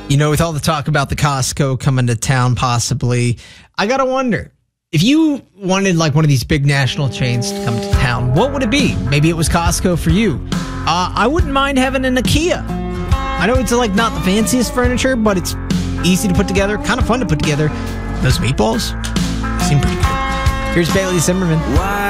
You know, with all the talk about the Costco coming to town, possibly, I gotta wonder, if you wanted like one of these big national chains to come to town, what would it be? Maybe it was Costco for you. I wouldn't mind having an IKEA. I know it's like not the fanciest furniture, but it's easy to put together, kind of fun to put together. Those meatballs seem pretty good. Here's Bailey Zimmerman. Why